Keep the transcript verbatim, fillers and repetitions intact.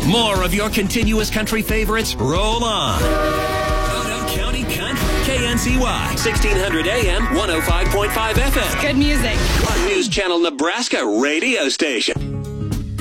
More of your continuous country favorites roll on. Roanoke County Country. K N C Y, sixteen hundred A M, one oh five point five F M. Good music. One News Channel Nebraska radio station.